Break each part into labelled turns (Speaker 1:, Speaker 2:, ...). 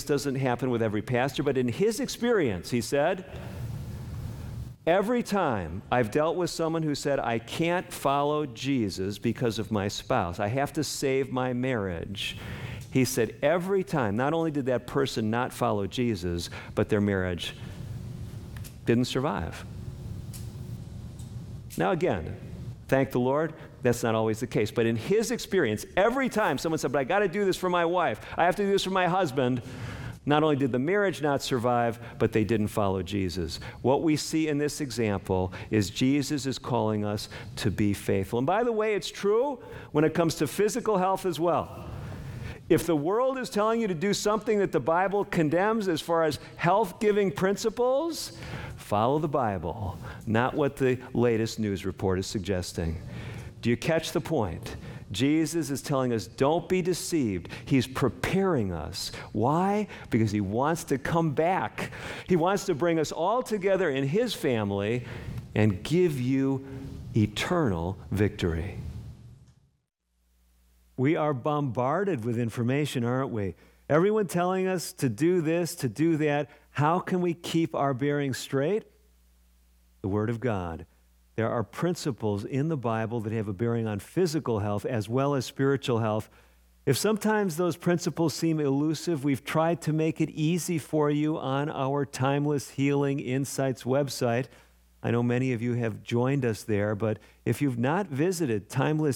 Speaker 1: doesn't happen with every pastor, but in his experience, he said, every time I've dealt with someone who said, I can't follow Jesus because of my spouse, I have to save my marriage, he said every time, not only did that person not follow Jesus, but their marriage didn't survive. Now again, thank the Lord, that's not always the case. But in his experience, every time someone said, but I got to do this for my wife, I have to do this for my husband, not only did the marriage not survive, but they didn't follow Jesus. What we see in this example is Jesus is calling us to be faithful. And by the way, it's true when it comes to physical health as well. If the world is telling you to do something that the Bible condemns as far as health-giving principles, follow the Bible, not what the latest news report is suggesting. Do you catch the point? Jesus is telling us, don't be deceived. He's preparing us. Why? Because he wants to come back. He wants to bring us all together in his family and give you eternal victory. We are bombarded with information, aren't we? Everyone telling us to do this, to do that. How can we keep our bearings straight? The Word of God. There are principles in the Bible that have a bearing on physical health as well as spiritual health. If sometimes those principles seem elusive, we've tried to make it easy for you on our Timeless Healing Insights website. I know many of you have joined us there, but if you've not visited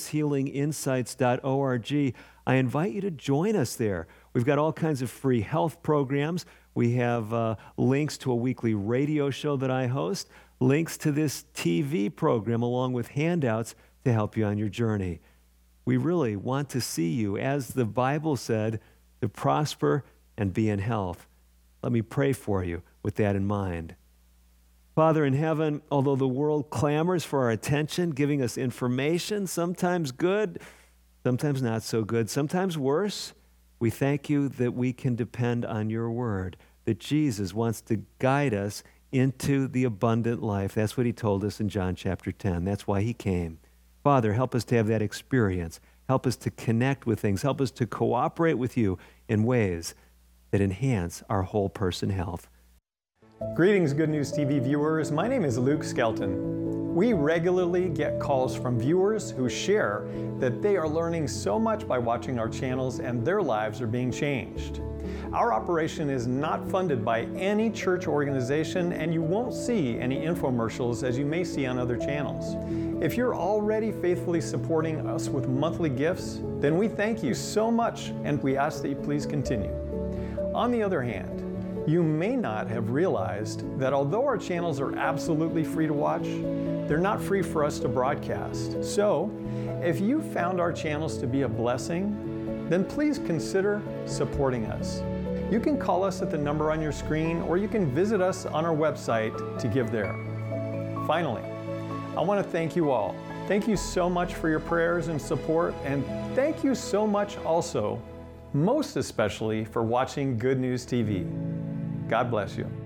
Speaker 1: timelesshealinginsights.org, I invite you to join us there. We've got all kinds of free health programs. We have links to a weekly radio show that I host, links to this TV program, along with handouts to help you on your journey. We really want to see you, as the Bible said, to prosper and be in health. Let me pray for you with that in mind. Father in heaven, although the world clamors for our attention, giving us information, sometimes good, sometimes not so good, sometimes worse, we thank you that we can depend on your word, that Jesus wants to guide us into the abundant life. That's what he told us in John chapter 10. That's why he came. Father, help us to have that experience. Help us to connect with things. Help us to cooperate with you in ways that enhance our whole person health.
Speaker 2: Greetings, Good News TV viewers. My name is Luke Skelton. We regularly get calls from viewers who share that they are learning so much by watching our channels and their lives are being changed. Our operation is not funded by any church organization, and you won't see any infomercials as you may see on other channels. If you're already faithfully supporting us with monthly gifts, then we thank you so much and we ask that you please continue. On the other hand, you may not have realized that although our channels are absolutely free to watch, they're not free for us to broadcast. So, if you found our channels to be a blessing, then please consider supporting us. You can call us at the number on your screen, or you can visit us on our website to give there. Finally, I want to thank you all. Thank you so much for your prayers and support, and thank you so much also, most especially, for watching Good News TV. God bless you.